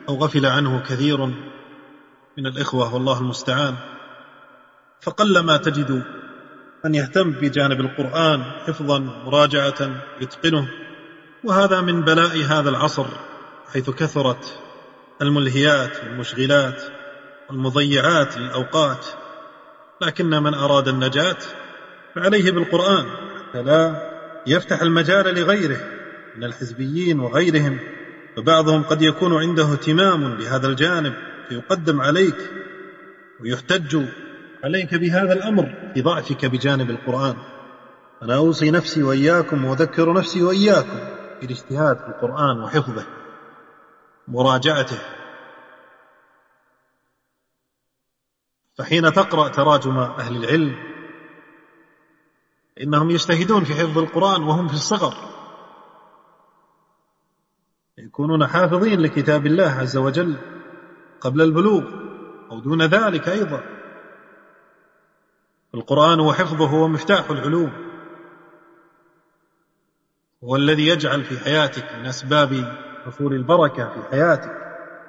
أو غفل عنه كثير من الإخوة والله المستعان، فقلما تجد من يهتم بجانب القرآن حفظا مراجعة يتقنه. وهذا من بلاء هذا العصر، حيث كثرت الملهيات والمشغلات والمضيعات للأوقات. لكن من أراد النجاة فعليه بالقرآن حتى لا يفتح المجال لغيره من الحزبيين وغيرهم. فبعضهم قد يكون عنده اهتمام بهذا الجانب فيقدم عليك ويحتج عليك بهذا الأمر في ضعفك بجانب القرآن. أنا أوصي نفسي وإياكم وأذكر نفسي وإياكم بالاجتهاد في القرآن وحفظه مراجعته. فحين تقرأ تراجم أهل العلم إنهم يجتهدون في حفظ القرآن وهم في الصغر، يكونون حافظين لكتاب الله عز وجل قبل البلوغ أو دون ذلك أيضا. القرآن وحفظه هو مفتاح العلوم، هو الذي يجعل في حياتك من أسباب حصول البركة في حياتك.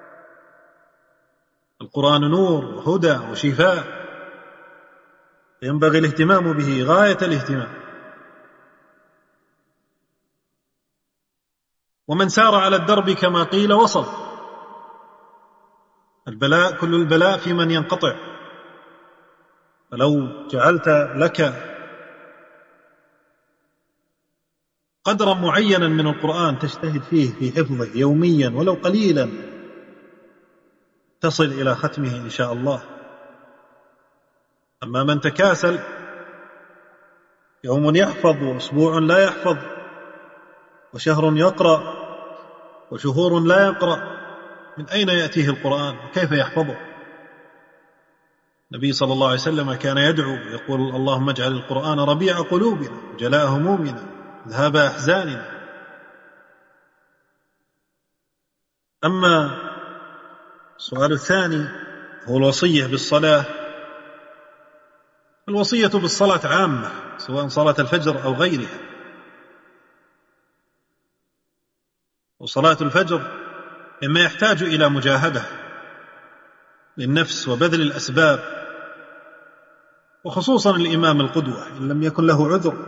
القرآن نور وهدى وشفاء، ينبغي الاهتمام به غاية الاهتمام. ومن سار على الدرب كما قيل وصل. البلاء كل البلاء في من ينقطع. فلو جعلت لك قدرا معينا من القرآن تجتهد فيه في حفظه يوميا ولو قليلا تصل إلى ختمه إن شاء الله. أما من تكاسل يوم يحفظ وأسبوع لا يحفظ وشهر يقرأ وشهور لا يقرأ، من أين يأتيه القرآن وكيف يحفظه؟ النبي صلى الله عليه وسلم كان يدعو يقول: اللهم اجعل القرآن ربيع قلوبنا وجلاء همومنا ذهاب أحزاننا. أما السؤال الثاني هو الوصية بالصلاة. الوصية بالصلاة عامة سواء صلاة الفجر أو غيرها. وصلاة الفجر إما يحتاج إلى مجاهدة للنفس وبذل الأسباب، وخصوصا الإمام القدوة إن لم يكن له عذر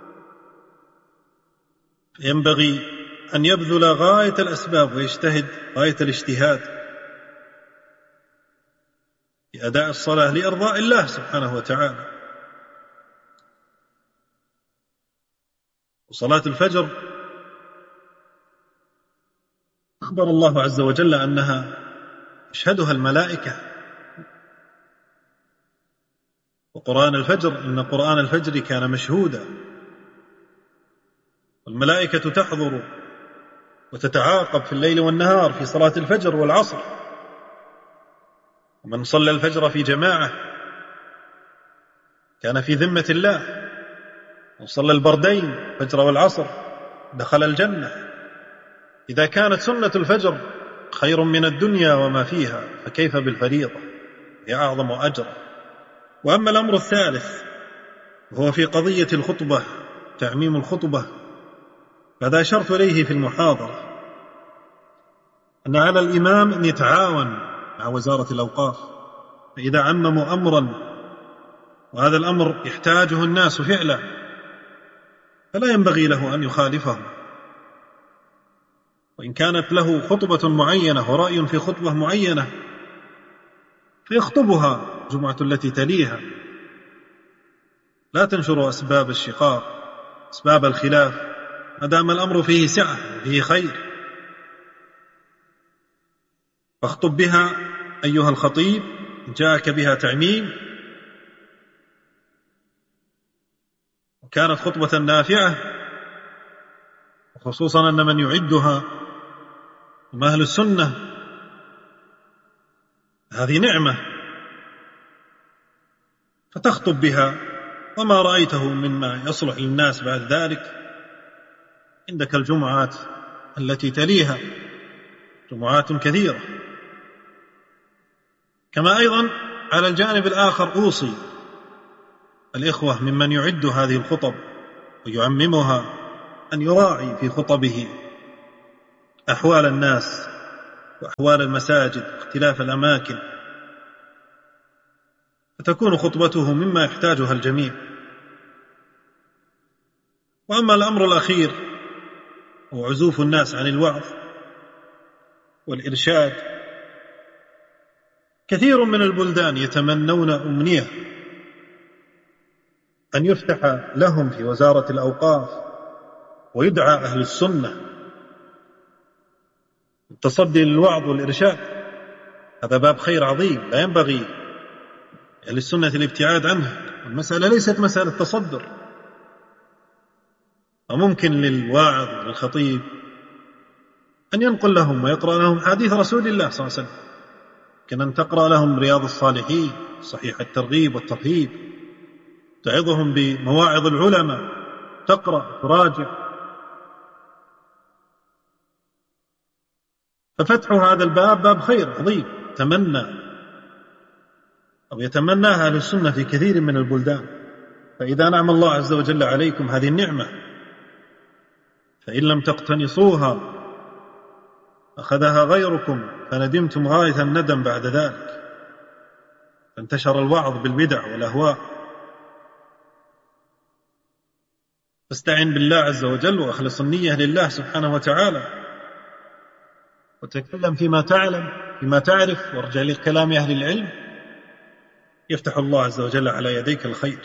ينبغي أن يبذل غاية الأسباب ويجتهد غاية الاجتهاد في أداء الصلاة لإرضاء الله سبحانه وتعالى. وصلاة الفجر أخبر الله عز وجل أنها تشهدها الملائكة. وقرآن الفجر إن قرآن الفجر كان مشهودا، والملائكة تحضر وتتعاقب في الليل والنهار في صلاة الفجر والعصر. ومن صلى الفجر في جماعة كان في ذمة الله، وصلى البردين الفجر والعصر دخل الجنة. إذا كانت سنة الفجر خير من الدنيا وما فيها فكيف بالفريضة؟ هي أعظم أجر. وأما الأمر الثالث وهو في قضية الخطبة، تعميم الخطبة، فهذا أشرت إليه في المحاضرة أن على الإمام أن يتعاون مع وزارة الأوقاف. فإذا عمموا أمرا وهذا الأمر يحتاجه الناس فعلا فلا ينبغي له أن يخالفهم. وإن كانت له خطبة معينة ورأي في خطبة معينة فيخطبها الجمعة التي تليها. لا تنشر أسباب الشقاق أسباب الخلاف ما دام الأمر فيه سعة وفيه خير. فاخطب بها أيها الخطيب إن جاءك بها تعميم. وكانت خطبة نافعة، وخصوصا أن من يعدها هم أهل السنة، هذه نعمة. فتخطب بها وما رأيته مما يصلح للناس بعد ذلك عندك الجمعات التي تليها، جمعات كثيرة. كما أيضا على الجانب الآخر أوصي الإخوة ممن يعد هذه الخطب ويعممها أن يراعي في خطبه أحوال الناس وأحوال المساجد واختلاف الأماكن، فتكون خطبته مما يحتاجها الجميع. وأما الأمر الأخير هو عزوف الناس عن الوعظ والإرشاد، كثير من البلدان يتمنون أمنية أن يفتح لهم في وزارة الأوقاف ويدعى أهل السنة التصدي للوعظ والإرشاد. هذا باب خير عظيم لا ينبغي أهل السنة الابتعاد عنه. المسألة ليست مسألة تصدر، وممكن للواعظ والخطيب أن ينقل لهم ويقرأ لهم حديث رسول الله صلى الله عليه وسلم، كان أن تقرأ لهم رياض الصالحين، صحيح الترغيب والترهيب، تعظهم بمواعظ العلماء، تقرأ تراجع. ففتح هذا الباب باب خير عظيم يتمناها أهل السنة في كثير من البلدان. فإذا نعم الله عز وجل عليكم هذه النعمة، فإن لم تقتنصوها أخذها غيركم فندمتم غاية الندم بعد ذلك، فانتشر الوعظ بالبدع والأهواء. فاستعن بالله عز وجل وأخلص النية لله سبحانه وتعالى، وتكلم فيما تعلم فيما تعرف، وارجع لكلام أهل العلم، يفتح الله عز وجل على يديك الخير.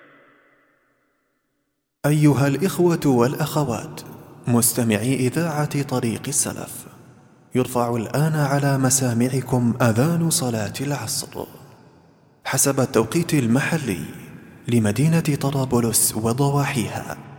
أيها الإخوة والأخوات مستمعي إذاعة طريق السلف، يرفع الآن على مسامعكم أذان صلاة العصر حسب التوقيت المحلي لمدينة طرابلس وضواحيها.